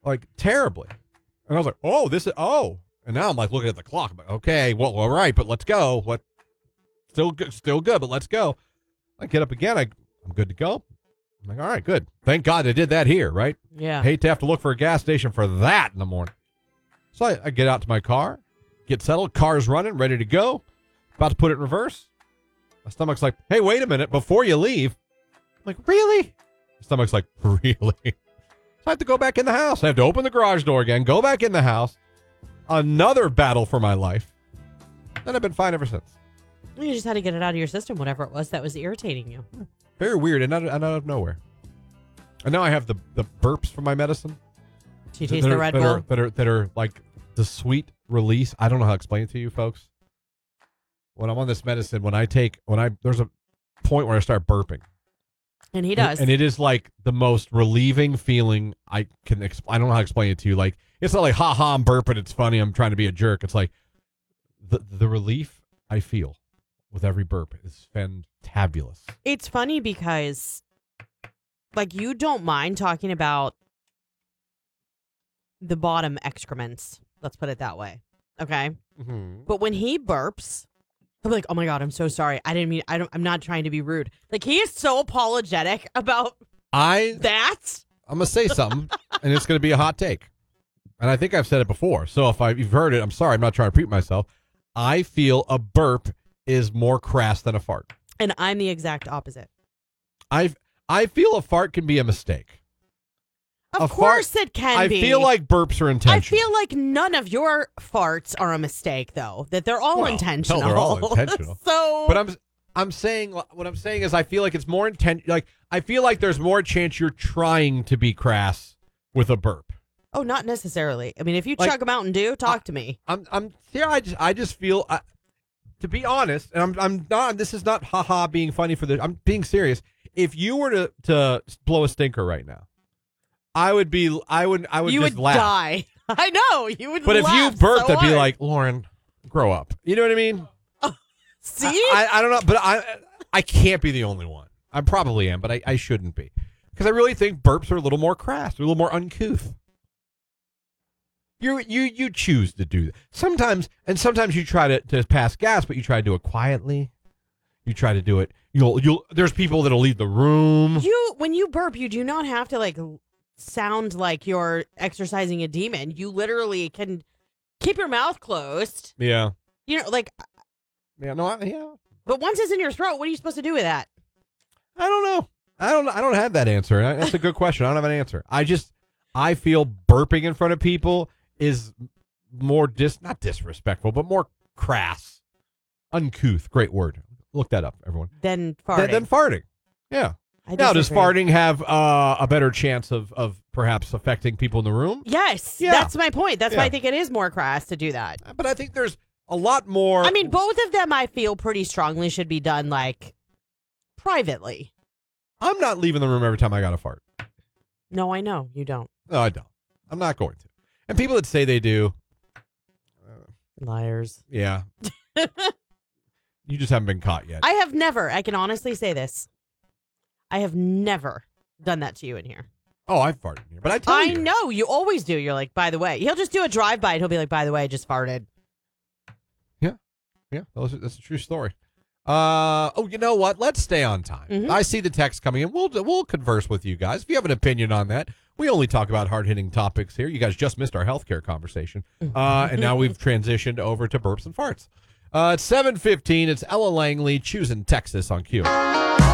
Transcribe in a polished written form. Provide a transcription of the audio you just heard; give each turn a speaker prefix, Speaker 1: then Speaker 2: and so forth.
Speaker 1: like terribly. And I was like, and now I'm like looking at the clock. I'm like, okay, well, all right, but let's go. What? Still good, but let's go. I get up again. I'm good to go. I'm like, all right, good. Thank God I did that here, right?
Speaker 2: Yeah.
Speaker 1: Hate to have to look for a gas station for that in the morning. So I get out to my car, get settled, car's running, ready to go, about to put it in reverse. My stomach's like, hey, wait a minute, before you leave. I'm like, really? My stomach's like, really? So I have to go back in the house. I have to open the garage door again, go back in the house. Another battle for my life. Then I've been fine ever since.
Speaker 2: You just had to get it out of your system, whatever it was that was irritating you.
Speaker 1: Very weird, and out of nowhere. And now I have the burps from my medicine.
Speaker 2: Do you taste the Red Bull?
Speaker 1: That are like the sweet release. I don't know how to explain it to you folks. When I'm on this medicine, there's a point where I start burping.
Speaker 2: And he does.
Speaker 1: And it is like the most relieving feeling I don't know how to explain it to you. Like, it's not like, ha ha, I'm burping, it's funny, I'm trying to be a jerk. It's like the relief I feel with every burp is fantabulous.
Speaker 2: It's funny because, like, you don't mind talking about the bottom excrements. Let's put it that way. Okay?
Speaker 1: Mm-hmm.
Speaker 2: But when he burps, I'm like, oh my God, I'm so sorry. I'm not trying to be rude. Like, he is so apologetic about that.
Speaker 1: I'm going to say something, and it's going to be a hot take. And I think I've said it before. So if you've heard it, I'm sorry. I'm not trying to repeat myself. I feel a burp is more crass than a fart.
Speaker 2: And I'm the exact opposite.
Speaker 1: I feel a fart can be a mistake.
Speaker 2: Of course it can be.
Speaker 1: I feel like burps are intentional.
Speaker 2: I feel like none of your farts are a mistake, though. That they're all intentional.
Speaker 1: No, they're all intentional.
Speaker 2: But
Speaker 1: I'm saying what I'm saying is I feel like it's more like I feel like there's more chance you're trying to be crass with a burp.
Speaker 2: Oh, not necessarily. I mean, if you chug a Mountain Dew, talk to me.
Speaker 1: I just feel to be honest, and I'm not. This is not haha being funny for this. I'm being serious. If you were to blow a stinker right now, I would just laugh.
Speaker 2: Die. I know you would.
Speaker 1: But
Speaker 2: laugh
Speaker 1: if you burped,
Speaker 2: so
Speaker 1: I'd be
Speaker 2: hard.
Speaker 1: like, Lauren, grow up. You know what I mean?
Speaker 2: See,
Speaker 1: I don't know, but I can't be the only one. I probably am, but I shouldn't be, because I really think burps are a little more crass, they're a little more uncouth. You choose to do that sometimes you try to pass gas, but you try to do it quietly. You try to do it. There's people that'll leave the room.
Speaker 2: When you burp, you do not have to like sound like you're exercising a demon. You literally can keep your mouth closed.
Speaker 1: Yeah.
Speaker 2: You know, like.
Speaker 1: Yeah. No. Yeah.
Speaker 2: But once it's in your throat, what are you supposed to do with that?
Speaker 1: I don't know. I don't have that answer. That's a good question. I don't have an answer. I feel burping in front of people is more not disrespectful, but more crass, uncouth. Great word. Look that up, everyone.
Speaker 2: Then farting.
Speaker 1: Then farting. Yeah. Now, does farting have a better chance of perhaps affecting people in the room?
Speaker 2: Yes.
Speaker 1: Yeah.
Speaker 2: That's my point. That's why I think it is more crass to do that.
Speaker 1: But I think there's a lot more.
Speaker 2: I mean, both of them I feel pretty strongly should be done like privately.
Speaker 1: I'm not leaving the room every time I got a fart.
Speaker 2: No, I know. You don't.
Speaker 1: No, I don't. I'm not going to. And people that say they do.
Speaker 2: Liars.
Speaker 1: Yeah. You just haven't been caught yet.
Speaker 2: I have never, I can honestly say this. I have never done that to you in here.
Speaker 1: Oh, I've farted in here. But I tell you.
Speaker 2: I know. You always do. You're like, by the way. He'll just do a drive-by and he'll be like, by the way, I just farted.
Speaker 1: Yeah. Yeah. That's a true story. You know what? Let's stay on time.
Speaker 2: Mm-hmm.
Speaker 1: I see the text coming in. We'll converse with you guys. If you have an opinion on that, we only talk about hard-hitting topics here. You guys just missed our healthcare conversation. And now we've transitioned over to burps and farts. It's 7:15. It's Ella Langley choosing Texas on Q.